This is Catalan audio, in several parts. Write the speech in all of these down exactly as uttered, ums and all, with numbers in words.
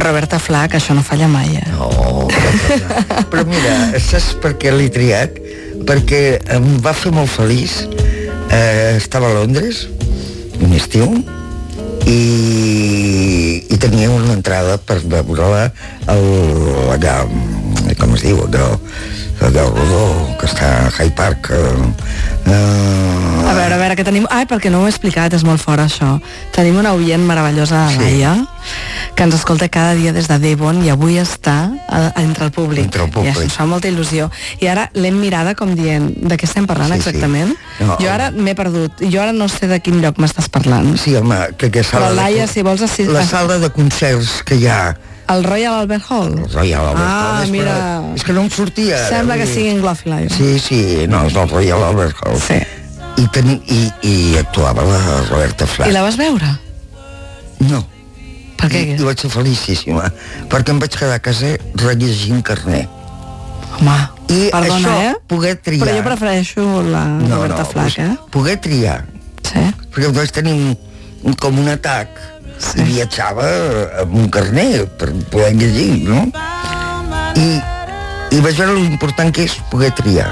Roberta Flack, això no falla mai, eh? No, però, però mira, saps per què l'he triat? Perquè em va fer molt feliç. Eh, estava a Londres, un estiu, i, i tenia una entrada per veure-la al, allà, com es diu, allò, allò rodó, que està a Hyde Park. Eh, a veure, a veure, que tenim... Ai, perquè no ho he explicat, és molt fort això. Tenim una oient meravellosa, sí. Laia, que ens escolta cada dia des de Devon i avui està a, a, entre el públic. Entre el públic. I això fa molta il·lusió. I ara l'hem mirada com dient, de què estem parlant sí, exactament? Sí. No, jo ara m'he perdut. Jo ara no sé de quin lloc m'estàs parlant. Sí, home, que, que sala però Laia, de, si vols... Assi... La sala de concerts que hi ha... El Royal Albert Hall? El Royal Albert ah, Hall. És, mira... per, és que no em sortia. Sembla que sigui en Glòfila. Sí, sí, no, és el Royal Albert Hall. Sí. I, ten, i, i actuava la Roberta Flack. I la vas veure? No. Per què? I, i vaig ser felicíssima, perquè em vaig quedar a casa rellegint Carné. Home, I perdona, això, eh? Poder triar... Però jo prefereixo la no, Roberta no, Flack, eh? Poder triar. Sí. Perquè vaig tenir un, un, com un atac, sí. I viatjava amb un carné per poder llegir, no? I, i vaig veure l'important que és poder triar.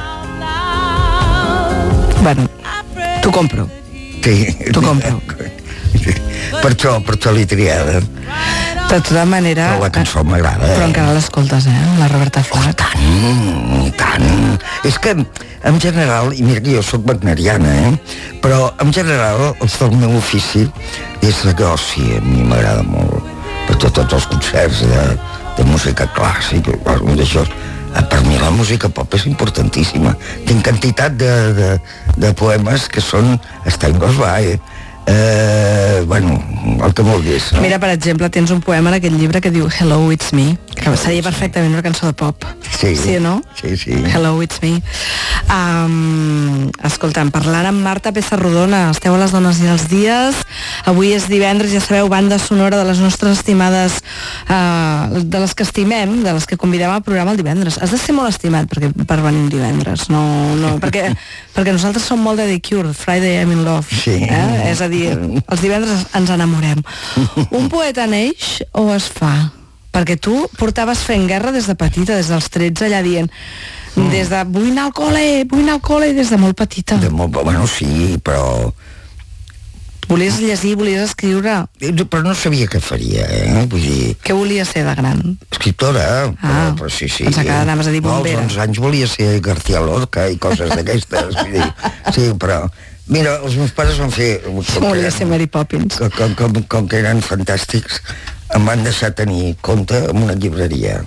Bueno, t'ho compro. Sí. T'ho compro. Per això, per això l'he triada. De tota manera... Però la cançó m'agrada, eh? Però encara l'escoltes, eh? La Roberta Flack. Oh, tant, i tant. És que, en general, i mira que jo soc wagneriana, eh? Però, en general, els del meu ofici és que, oh, sí, a mi m'agrada molt. Per tots els concerts de, de música clàssica, d'això. Per mi la música pop és importantíssima. Tinc quantitat de, de, de poemes que són Stainless By, Eh, bueno, el que vulguis, no? Mira, per exemple, tens un poema en aquest llibre que diu Hello, it's me, que seria perfectament una cançó de pop. Sí, sí no? Sí, sí. Hello, it's me. Um, escolta'm, parlant amb Marta Pessarrodona, esteu a les Dones i els Dies. Avui és divendres, ja sabeu, banda sonora de les nostres estimades, uh, de les que estimem, de les que convidem al programa el divendres. Has de ser molt estimat perquè, per venir un divendres, no, no, perquè, perquè nosaltres som molt de The Cure, Friday I'm in Love. Sí. Eh? És a dir, els divendres ens enamorem. Un poeta neix o es fa? Perquè tu portaves fent guerra des de petita, des dels tretze, allà dient des de vull anar al col·le, vull anar al col·le, des de molt petita. De molt, bueno, sí, però... Volies llegir, volies escriure. Però no sabia què faria, eh? Vull dir... Què volies ser de gran? Escriptora, ah, però, però sí, sí. Pensava que anaves a dir bombera. Als onze anys volia ser García Lorca i coses d'aquestes. Vull dir, sí, però... Mira, els meus pares van fer... Volia ser Mary Poppins. Com, com, com que eren fantàstics, em van deixar tenir compte en una llibreria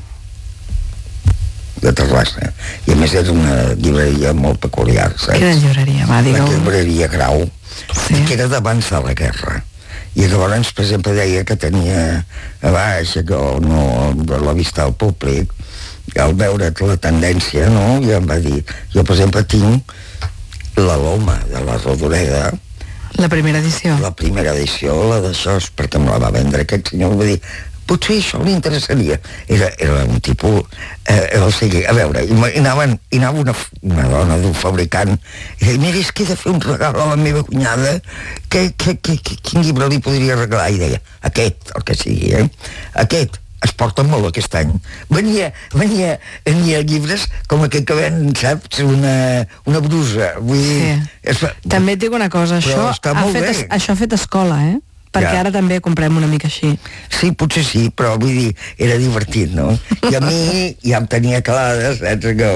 de Terrassa. I a més era una llibreria molt peculiar, saps? Quina llibreria? Va, digue-ho. La llibreria Grau, sí. Que era d'abans de la guerra. I llavors, per exemple, deia que tenia a baix, que no, de la vista al públic, al veure la tendència, no? I em va dir, jo, per exemple, tinc la Loma de la Rodoreda, la primera edició la primera edició, la d'això, perquè me la va vendre aquest senyor, va dir, potser això li interessaria. Era, era un tipus eh, o sigui, a veure, i, i, anaven, i anava una, una dona d'un fabricant i deia, mira, és que he de fer un regal a la meva cunyada, que, que, que, que quin llibre li podria regalar? I deia, aquest, el que sigui, eh? Aquest es porta molt aquest any. Venia, venia, venia llibres com aquest que ven, saps, una, una brusa. Vull dir, sí. és, també et dic una cosa, això ha, fet, això ha fet escola, eh? Perquè ja. Ara també comprem una mica així. Sí, potser sí, però vull dir, era divertit, no? I a mi ja em tenia calades, saps, que...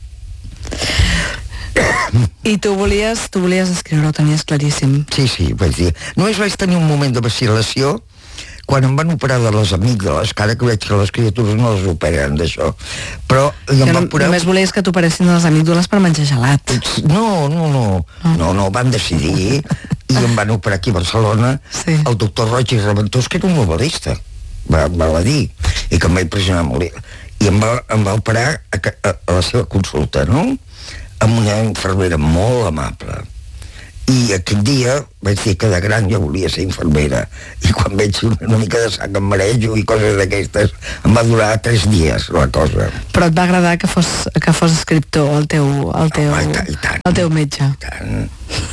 I tu volies, tu volies escriure, ho tenies claríssim. Sí, sí, vaig dir. Només vaig tenir un moment de vacil·lació quan em van operar de les amígdales, que ara que veig que les criatures no les operen d'això, però em van operar... Només volies que t'operessin de les amígdales per menjar gelat. No, no, no, oh. no, no, van decidir i em van operar aquí a Barcelona, sí. El doctor Roig i Reventós, que era un novel·lista, va, va dir, i que em va impressionar molt, i em va, em va operar a, a, a la seva consulta, no?, amb una infermera molt amable. I aquell dia vaig dir que de gran jo volia ser infermera, i quan veig una, una mica de sang em marejo i coses d'aquestes, em va durar tres dies la cosa. Però et va agradar que fos, que fos escriptor el teu, el teu, oh, i tant, i tant, el teu metge? I tant.